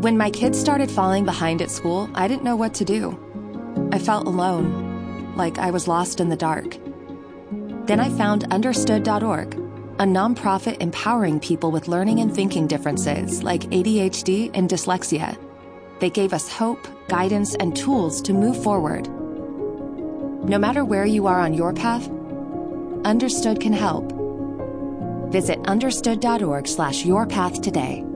When my kids started falling behind at school, I didn't know what to do. I felt alone, like I was lost in the dark. Then I found Understood.org, a nonprofit empowering people with learning and thinking differences like ADHD and dyslexia. They gave us hope, guidance, and tools to move forward. No matter where you are on your path, Understood can help. Visit understood.org/yourpath today.